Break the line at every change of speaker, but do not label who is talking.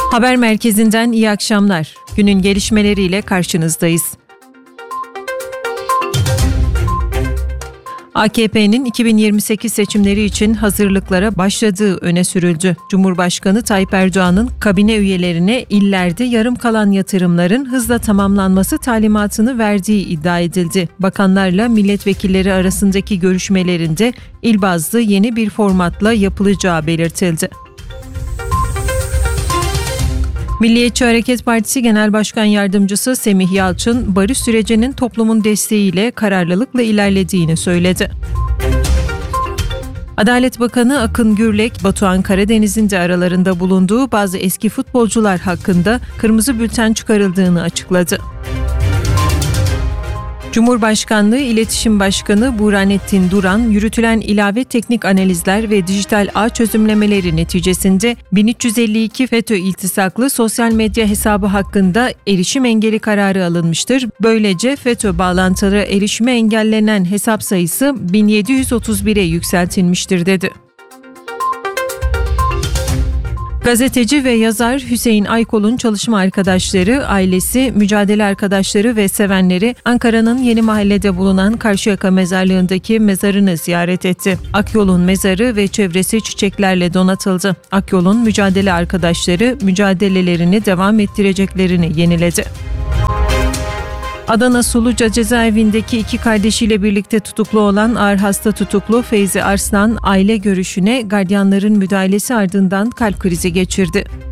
Haber merkezinden iyi akşamlar. Günün gelişmeleriyle karşınızdayız. AKP'nin 2028 seçimleri için hazırlıklara başladığı öne sürüldü. Cumhurbaşkanı Tayyip Erdoğan'ın kabine üyelerine illerde yarım kalan yatırımların hızla tamamlanması talimatını verdiği iddia edildi. Bakanlarla milletvekilleri arasındaki görüşmelerinde il bazlı yeni bir formatla yapılacağı belirtildi. Milliyetçi Hareket Partisi Genel Başkan Yardımcısı Semih Yalçın, barış sürecinin toplumun desteğiyle kararlılıkla ilerlediğini söyledi. Adalet Bakanı Akın Gürlek, Batuhan Karadeniz'in de aralarında bulunduğu bazı eski futbolcular hakkında kırmızı bülten çıkarıldığını açıkladı. Cumhurbaşkanlığı İletişim Başkanı Burhanettin Duran, yürütülen ilave teknik analizler ve dijital ağ çözümlemeleri neticesinde 1352 FETÖ iltisaklı sosyal medya hesabı hakkında erişim engeli kararı alınmıştır. Böylece FETÖ bağlantılı erişime engellenen hesap sayısı 1731'e yükseltilmiştir dedi. Gazeteci ve yazar Hüseyin Aykol'un çalışma arkadaşları, ailesi, mücadele arkadaşları ve sevenleri Ankara'nın Yenimahallede bulunan Karşıyaka Mezarlığı'ndaki mezarını ziyaret etti. Akyol'un mezarı ve çevresi çiçeklerle donatıldı. Akyol'un mücadele arkadaşları mücadelelerini devam ettireceklerini yeniledi. Adana Suluca cezaevindeki iki kardeşiyle birlikte tutuklu olan ağır hasta tutuklu Feyzi Arslan, aile görüşüne gardiyanların müdahalesi ardından kalp krizi geçirdi.